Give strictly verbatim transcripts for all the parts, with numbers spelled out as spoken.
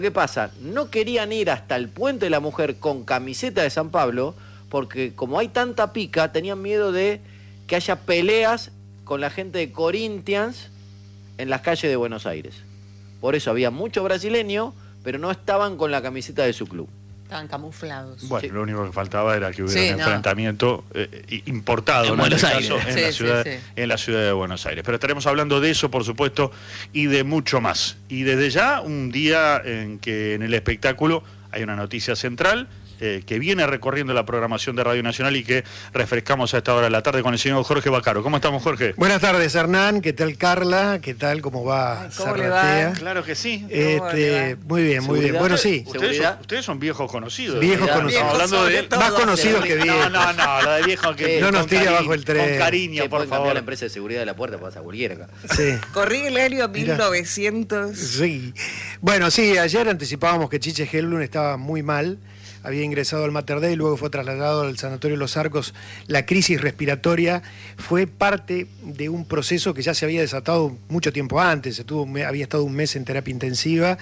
¿Qué pasa? No querían ir hasta el Puente de la Mujer con camiseta de San Pablo, porque como hay tanta pica, tenían miedo de que haya peleas con la gente de Corinthians en las calles de Buenos Aires. Por eso había mucho brasileño, pero no estaban con la camiseta de su club. Estaban camuflados. Bueno, sí. Lo único que faltaba era que hubiera sí, un no. enfrentamiento eh, importado en, ¿no? Buenos en, este Aires. caso, en, sí, la ciudad, sí, sí. en la ciudad de Buenos Aires. Pero estaremos hablando de eso, por supuesto, y de mucho más. Y desde ya, un día en que en el espectáculo hay una noticia central eh, que viene recorriendo la programación de Radio Nacional y que refrescamos a esta hora de la tarde con el señor Jorge Vaccaro. ¿Cómo estamos, Jorge? Buenas tardes, Hernán. ¿Qué tal, Carla? ¿Qué tal? ¿Cómo va? Ay, ¿cómo le Zarratea? va? Claro que sí. Este, muy bien, muy bien. Bueno, sí. Ustedes son, ustedes son viejos conocidos. Viejos ¿verdad? conocidos. Estamos hablando de... Más conocidos que viejos. No, no, no, lo de viejo que... No nos con tire cariño, abajo el tren. Con cariño, Che, por pueden favor. cambiar la empresa de seguridad de la puerta para esa burguera acá. Sí. Corrí el año mil novecientos. Sí. Bueno, sí, ayer anticipábamos que Chiche Helblum estaba muy mal. Había ingresado al Mater Dei, luego fue trasladado al Sanatorio Los Arcos. La crisis respiratoria fue parte de un proceso que ya se había desatado mucho tiempo antes. Se tuvo, había estado un mes en terapia intensiva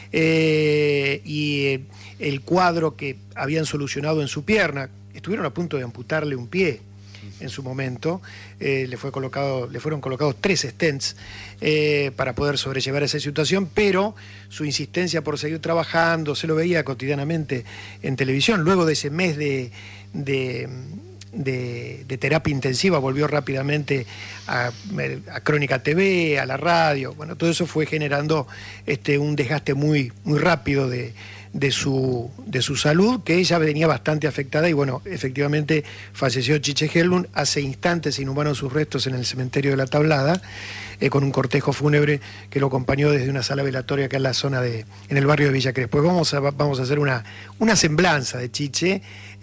eh, y eh, el cuadro que habían solucionado en su pierna, estuvieron a punto de amputarle un pie en su momento, eh, le, fue colocado, le fueron colocados tres stents eh, para poder sobrellevar esa situación, pero su insistencia por seguir trabajando, se lo veía cotidianamente en televisión. Luego de ese mes de, de, de, de terapia intensiva volvió rápidamente a, a Crónica T V, a la radio. Bueno, todo eso fue generando este, un desgaste muy, muy rápido de De su, de su salud, que ella venía bastante afectada, y bueno, efectivamente falleció Chiche Helblum. Hace instantes inhumaron sus restos en el cementerio de La Tablada, eh, con un cortejo fúnebre que lo acompañó desde una sala velatoria acá en la zona de, en el barrio de Villa Crespo. Vamos a, vamos a hacer una, una semblanza de Chiche,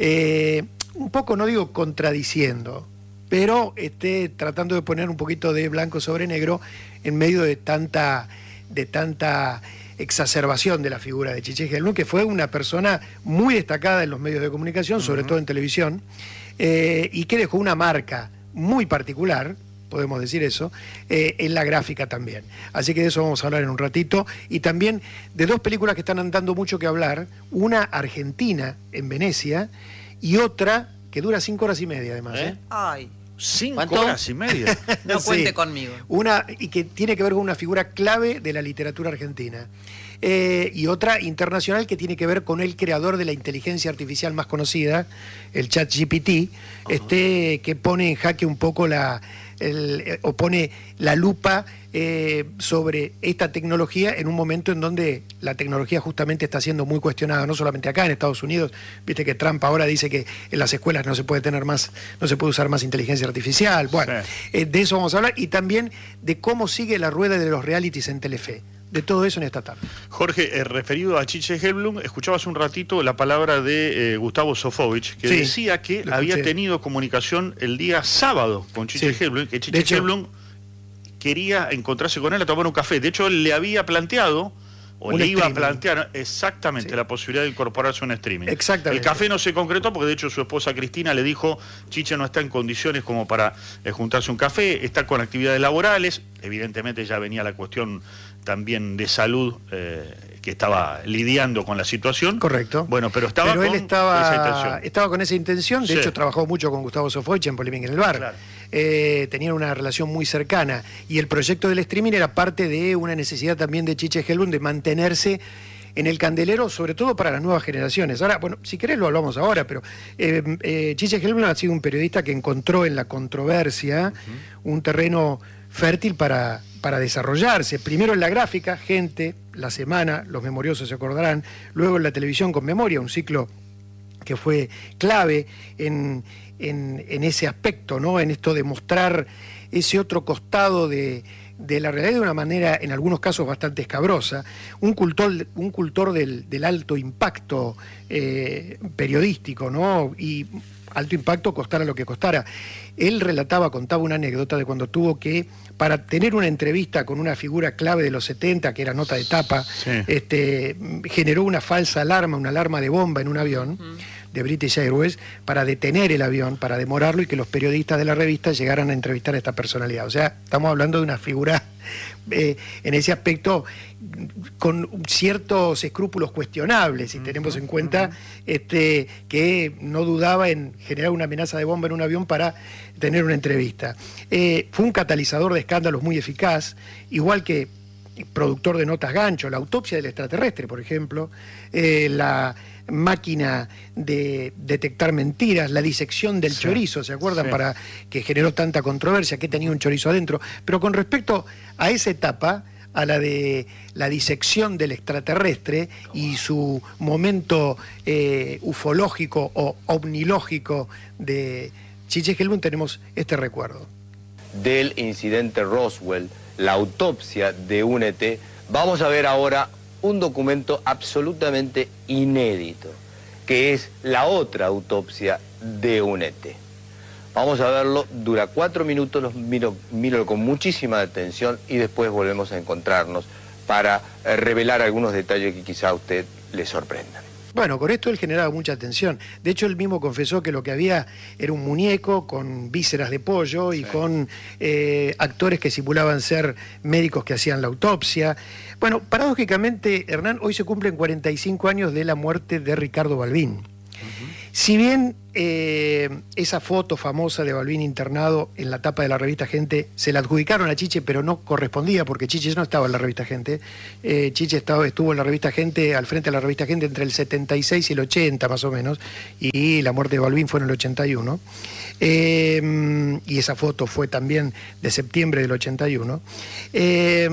eh, un poco, no digo contradiciendo, pero este, tratando de poner un poquito de blanco sobre negro en medio de tanta, de tanta exacerbación de la figura de Chiche Helblum, que fue una persona muy destacada en los medios de comunicación, uh-huh. sobre todo en televisión, eh, y que dejó una marca muy particular, podemos decir eso, eh, en la gráfica también. Así que de eso vamos a hablar en un ratito, y también de dos películas que están dando mucho que hablar, una argentina en Venecia, y otra que dura cinco horas y media además. ¿Eh? ¿Eh? Ay. Cinco ¿Cuánto? horas y media. No Sí. cuente conmigo. Una, y que tiene que ver con una figura clave de la literatura argentina. Eh, y otra internacional que tiene que ver con el creador de la inteligencia artificial más conocida, el ChatGPT, este, que pone en jaque un poco la... El, eh, o pone la lupa eh, sobre esta tecnología en un momento en donde la tecnología justamente está siendo muy cuestionada, no solamente acá en Estados Unidos. Viste que Trump ahora dice que en las escuelas no se puede tener más, no se puede usar más inteligencia artificial. Bueno, sí. eh, de eso vamos a hablar, y también de cómo sigue la rueda de los realities en Telefe. De todo eso en esta tarde. Jorge, eh, referido a Chiche Helblum, escuchabas un ratito la palabra de eh, Gustavo Sofovich, que sí, decía que había tenido comunicación el día sábado con Chiche sí. Helblum, que Chiche hecho, Helblum quería encontrarse con él a tomar un café. De hecho, él le había planteado, o le iba a plantear exactamente sí. la posibilidad de incorporarse a un streaming. Exactamente. El café no se concretó porque de hecho su esposa Cristina le dijo, Chiche no está en condiciones como para eh, juntarse un café, está con actividades laborales, evidentemente ya venía la cuestión también de salud eh, que estaba lidiando con la situación. Correcto. Bueno, pero estaba pero con él estaba, esa intención. Estaba con esa intención, de sí. hecho trabajó mucho con Gustavo Sofovich en Polémica en el Bar. Claro. Eh, tenían una relación muy cercana, y el proyecto del streaming era parte de una necesidad también de Chiche Helblum de mantenerse en el candelero, sobre todo para las nuevas generaciones. Ahora, bueno, si querés lo hablamos ahora, pero eh, eh, Chiche Helblum ha sido un periodista que encontró en la controversia uh-huh. un terreno fértil para, para desarrollarse. Primero en la gráfica, Gente, La Semana, Los Memoriosos se acordarán, luego en la televisión con Memoria, un ciclo que fue clave en, en, en ese aspecto, ¿no? En esto de mostrar ese otro costado de, de la realidad de una manera, en algunos casos, bastante escabrosa. Un cultor, un cultor del, del alto impacto eh, periodístico, ¿no? Y alto impacto costara lo que costara. Él relataba, contaba una anécdota de cuando tuvo que, para tener una entrevista con una figura clave de los setenta, que era nota de tapa, sí. este, generó una falsa alarma, una alarma de bomba en un avión, uh-huh. de British Airways para detener el avión, para demorarlo y que los periodistas de la revista llegaran a entrevistar a esta personalidad. O sea, estamos hablando de una figura eh, en ese aspecto con ciertos escrúpulos cuestionables, si uh-huh, tenemos en cuenta uh-huh. este, que no dudaba en generar una amenaza de bomba en un avión para tener una entrevista. Eh, fue un catalizador de escándalos muy eficaz, igual que productor de notas gancho, la autopsia del extraterrestre, por ejemplo, eh, la máquina de detectar mentiras, la disección del sí, chorizo, ¿se acuerdan? Sí. Para que generó tanta controversia, que tenía un chorizo adentro. Pero con respecto a esa etapa, a la de la disección del extraterrestre y su momento eh, ufológico o ovnilógico de Chiche Helblum, tenemos este recuerdo. Del incidente Roswell, la autopsia de un E T, vamos a ver ahora un documento absolutamente inédito, que es la otra autopsia de un E T. Vamos a verlo, dura cuatro minutos, los miro, miro con muchísima atención y después volvemos a encontrarnos para eh, revelar algunos detalles que quizá a usted le sorprendan. Bueno, con esto él generaba mucha atención. De hecho, él mismo confesó que lo que había era un muñeco con vísceras de pollo y sí. con eh, actores que simulaban ser médicos que hacían la autopsia. Bueno, paradójicamente, Hernán, hoy se cumplen cuarenta y cinco años de la muerte de Ricardo Balbín. Uh-huh. Si bien eh, esa foto famosa de Balbín internado en la tapa de la revista Gente se la adjudicaron a Chiche, pero no correspondía porque Chiche no estaba en la revista Gente. Eh, Chiche estaba, estuvo en la revista Gente, al frente de la revista Gente entre el setenta y seis y el ochenta más o menos, y la muerte de Balbín fue en el ochenta y uno. Eh, y esa foto fue también de septiembre del ochenta y uno. Eh,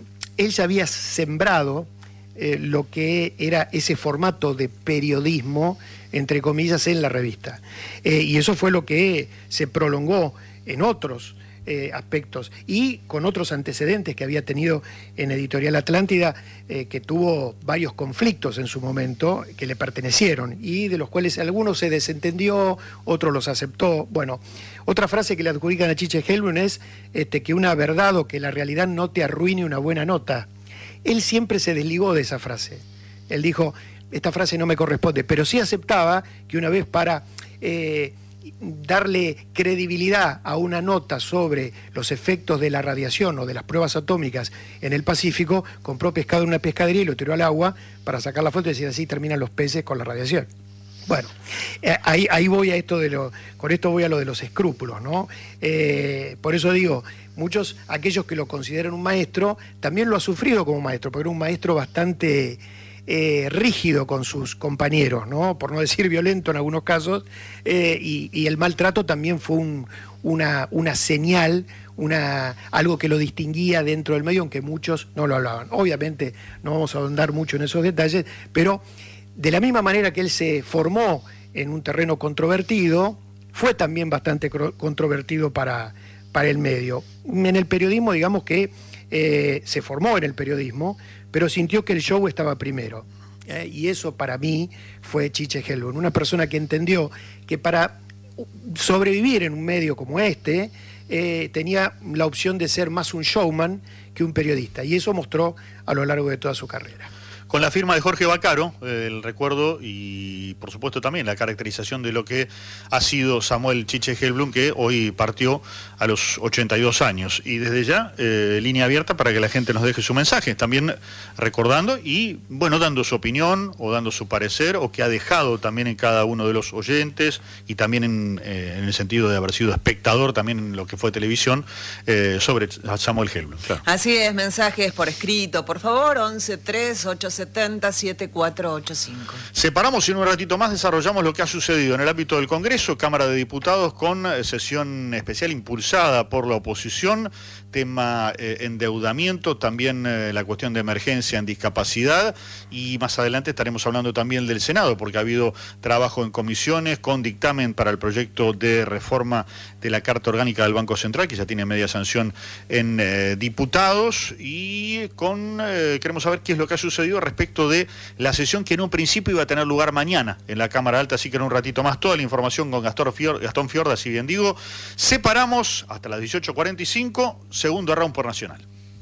él ya había sembrado eh, lo que era ese formato de periodismo, entre comillas, en la revista. Eh, y eso fue lo que se prolongó en otros eh, aspectos y con otros antecedentes que había tenido en Editorial Atlántida, eh, que tuvo varios conflictos en su momento que le pertenecieron y de los cuales algunos se desentendió, otros los aceptó. Bueno, otra frase que le adjudican a Chiche Helblum es este, que una verdad o que la realidad no te arruine una buena nota. Él siempre se desligó de esa frase. Él dijo: esta frase no me corresponde, pero sí aceptaba que una vez para eh, darle credibilidad a una nota sobre los efectos de la radiación o de las pruebas atómicas en el Pacífico, compró pescado en una pescadería y lo tiró al agua para sacar la foto y decir: así terminan los peces con la radiación. Bueno, eh, ahí, ahí voy a esto de lo, con esto voy a lo de los escrúpulos, ¿no? Eh, por eso digo, muchos, aquellos que lo consideran un maestro, también lo ha sufrido como maestro, porque era un maestro bastante Eh, rígido con sus compañeros, ¿no? Por no decir violento en algunos casos, eh, y, y el maltrato también fue un, una, una señal, una, algo que lo distinguía dentro del medio, aunque muchos no lo hablaban. Obviamente no vamos a ahondar mucho en esos detalles, pero de la misma manera que él se formó en un terreno controvertido, fue también bastante controvertido para, para el medio. En el periodismo, digamos que eh, se formó en el periodismo, pero sintió que el show estaba primero. Eh, y eso para mí fue Chiche Helblum, una persona que entendió que para sobrevivir en un medio como este, eh, tenía la opción de ser más un showman que un periodista, y eso mostró a lo largo de toda su carrera. Con la firma de Jorge Vaccaro, eh, el recuerdo y por supuesto también la caracterización de lo que ha sido Samuel Chiche Helblum, que hoy partió a los ochenta y dos años. Y desde ya, eh, línea abierta para que la gente nos deje su mensaje, también recordando y, bueno, dando su opinión o dando su parecer, o que ha dejado también en cada uno de los oyentes, y también en, eh, en el sentido de haber sido espectador también en lo que fue televisión, eh, sobre Samuel Helblum. Claro. Así es, mensajes por escrito, por favor, once tres ocho setenta siete cuatro ocho cinco. Separamos y en un ratito más desarrollamos lo que ha sucedido en el ámbito del Congreso, Cámara de Diputados, con eh, sesión especial impulsada por la oposición, tema eh, endeudamiento, también eh, la cuestión de emergencia en discapacidad, y más adelante estaremos hablando también del Senado, porque ha habido trabajo en comisiones con dictamen para el proyecto de reforma de la Carta Orgánica del Banco Central, que ya tiene media sanción en eh, diputados, y con eh, queremos saber qué es lo que ha sucedido respecto de la sesión que en un principio iba a tener lugar mañana en la Cámara Alta, así que en un ratito más toda la información con Gastón Fiorda, Gastón Fiorda, si bien digo. Separamos hasta las dieciocho cuarenta y cinco, segundo round por Nacional.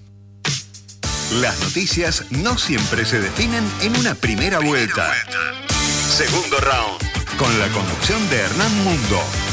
Las noticias no siempre se definen en una primera vuelta. Segundo round con la conducción de Hernán Mundo.